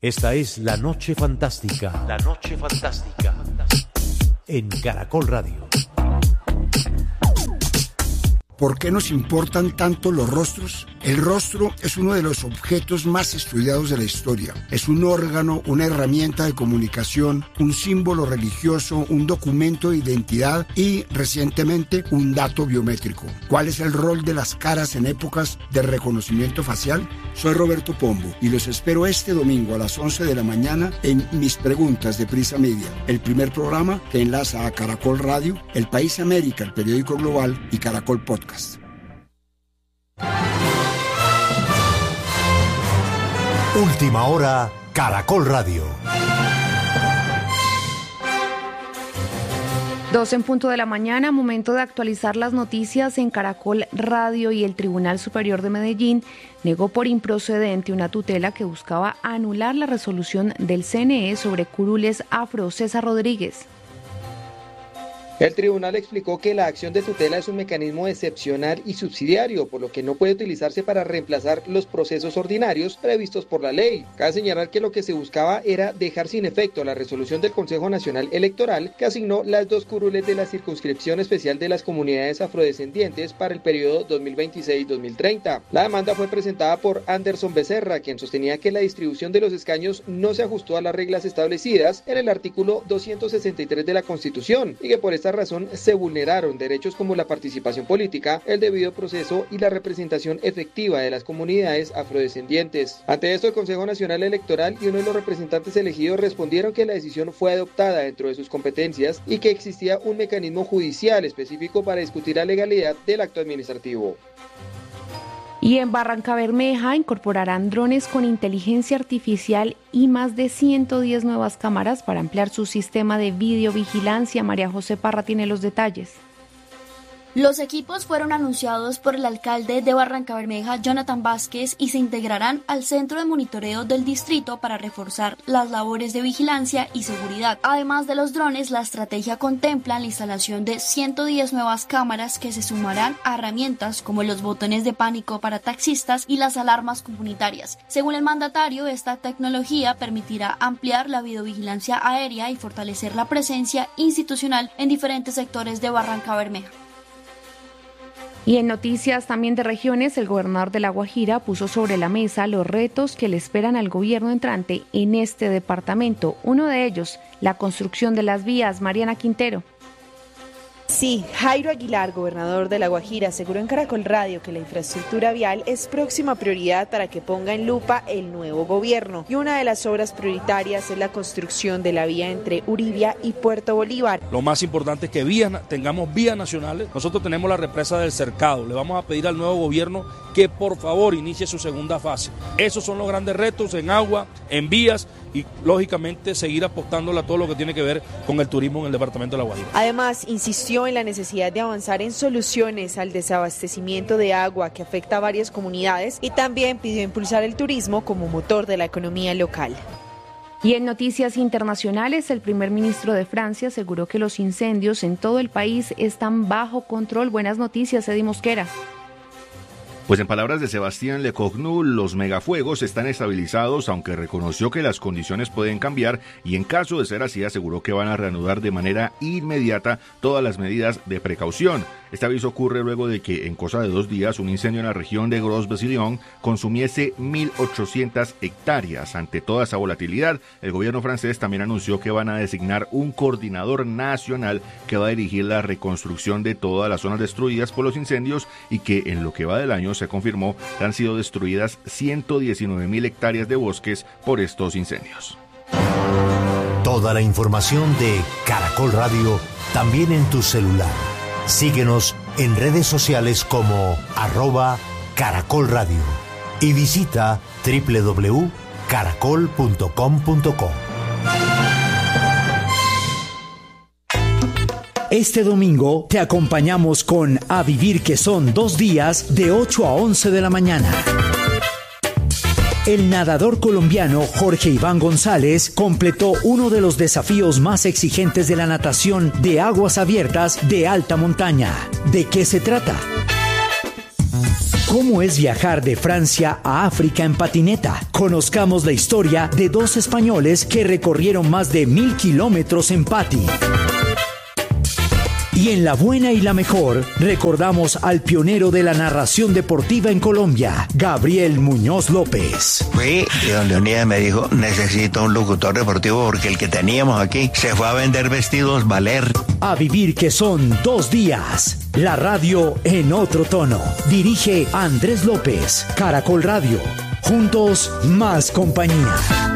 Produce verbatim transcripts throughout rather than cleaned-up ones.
Esta es La Noche Fantástica. La Noche Fantástica. En Caracol Radio. ¿Por qué nos importan tanto los rostros? El rostro es uno de los objetos más estudiados de la historia. Es un órgano, una herramienta de comunicación, un símbolo religioso, un documento de identidad y, recientemente, un dato biométrico. ¿Cuál es el rol de las caras en épocas de reconocimiento facial? Soy Roberto Pombo y los espero este domingo a las once de la mañana en Mis Preguntas de Prisa Media, el primer programa que enlaza a Caracol Radio, El País América, el periódico global y Caracol Podcast. Última hora, Caracol Radio. Dos en punto de la mañana, momento de actualizar las noticias en Caracol Radio. Y el Tribunal Superior de Medellín negó por improcedente una tutela que buscaba anular la resolución del C N E sobre curules afro. César Rodríguez. El tribunal explicó que la acción de tutela es un mecanismo excepcional y subsidiario, por lo que no puede utilizarse para reemplazar los procesos ordinarios previstos por la ley. Cabe señalar que lo que se buscaba era dejar sin efecto la resolución del Consejo Nacional Electoral que asignó las dos curules de la circunscripción especial de las comunidades afrodescendientes para el periodo dos mil veintiséis dos mil treinta. La demanda fue presentada por Anderson Becerra, quien sostenía que la distribución de los escaños no se ajustó a las reglas establecidas en el artículo doscientos sesenta y tres de la Constitución y que por esta razón se vulneraron derechos como la participación política, el debido proceso y la representación efectiva de las comunidades afrodescendientes. Ante esto, el Consejo Nacional Electoral y uno de los representantes elegidos respondieron que la decisión fue adoptada dentro de sus competencias y que existía un mecanismo judicial específico para discutir la legalidad del acto administrativo. Y en Barrancabermeja incorporarán drones con inteligencia artificial y más de ciento diez nuevas cámaras para ampliar su sistema de videovigilancia. María José Parra tiene los detalles. Los equipos fueron anunciados por el alcalde de Barrancabermeja, Jonathan Vázquez, y se integrarán al centro de monitoreo del distrito para reforzar las labores de vigilancia y seguridad. Además de los drones, la estrategia contempla la instalación de ciento diez nuevas cámaras que se sumarán a herramientas como los botones de pánico para taxistas y las alarmas comunitarias. Según el mandatario, esta tecnología permitirá ampliar la videovigilancia aérea y fortalecer la presencia institucional en diferentes sectores de Barrancabermeja. Y en noticias también de regiones, el gobernador de La Guajira puso sobre la mesa los retos que le esperan al gobierno entrante en este departamento. Uno de ellos, la construcción de las vías. Mariana Quintero. Sí, Jairo Aguilar, gobernador de La Guajira, aseguró en Caracol Radio que la infraestructura vial es próxima prioridad para que ponga en lupa el nuevo gobierno. Y una de las obras prioritarias es la construcción de la vía entre Uribia y Puerto Bolívar. Lo más importante es que vías, tengamos vías nacionales. Nosotros tenemos la represa del Cercado. Le vamos a pedir al nuevo gobierno que por favor inicie su segunda fase. Esos son los grandes retos en agua, en vías y lógicamente seguir apostándole a todo lo que tiene que ver con el turismo en el departamento de La Guajira. Además, insistió en la necesidad de avanzar en soluciones al desabastecimiento de agua que afecta a varias comunidades y también pidió impulsar el turismo como motor de la economía local. Y en noticias internacionales, el primer ministro de Francia aseguró que los incendios en todo el país están bajo control. Buenas noticias, Edi Mosquera. Pues en palabras de Sebastián Lecornu, los megafuegos están estabilizados, aunque reconoció que las condiciones pueden cambiar y en caso de ser así aseguró que van a reanudar de manera inmediata todas las medidas de precaución. Este aviso ocurre luego de que en cosa de dos días un incendio en la región de Gros-Bassillon consumiese mil ochocientas hectáreas. Ante toda esa volatilidad, el gobierno francés también anunció que van a designar un coordinador nacional que va a dirigir la reconstrucción de todas las zonas destruidas por los incendios y que en lo que va del año se confirmó que han sido destruidas ciento diecinueve mil hectáreas de bosques por estos incendios. Toda la información de Caracol Radio también en tu celular. Síguenos en redes sociales como arroba Caracol Radio y visita doble u doble u doble u punto caracol punto com punto co. Este domingo te acompañamos con A Vivir, que son dos días de ocho a once de la mañana. El nadador colombiano Jorge Iván González completó uno de los desafíos más exigentes de la natación de aguas abiertas de alta montaña. ¿De qué se trata? ¿Cómo es viajar de Francia a África en patineta? Conozcamos la historia de dos españoles que recorrieron más de mil kilómetros en pati. Y en La Buena y la Mejor, recordamos al pionero de la narración deportiva en Colombia, Gabriel Muñoz López. Fui y don Leonidas me dijo, necesito un locutor deportivo porque el que teníamos aquí se fue a vender vestidos Valer. A vivir que son dos días. La radio en otro tono. Dirige Andrés López, Caracol Radio. Juntos, más compañía.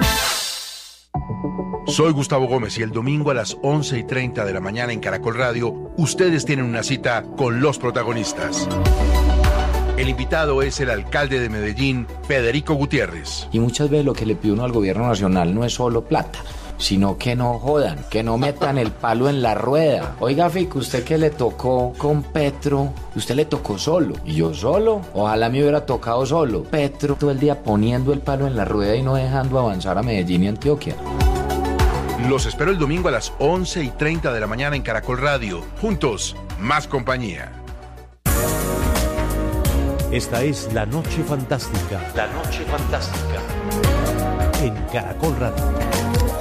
Soy Gustavo Gómez y el domingo a las once y treinta de la mañana en Caracol Radio, ustedes tienen una cita con los protagonistas. El invitado es el alcalde de Medellín, Federico Gutiérrez. Y muchas veces lo que le pide uno al gobierno nacional no es solo plata, sino que no jodan, que no metan el palo en la rueda. Oiga, Fico, usted que le tocó con Petro, usted le tocó solo. Y yo solo, ojalá me hubiera tocado solo. Petro todo el día poniendo el palo en la rueda y no dejando avanzar a Medellín y Antioquia. Los espero el domingo a las once y treinta de la mañana en Caracol Radio. Juntos, más compañía. Esta es La Noche Fantástica. La Noche Fantástica. En Caracol Radio.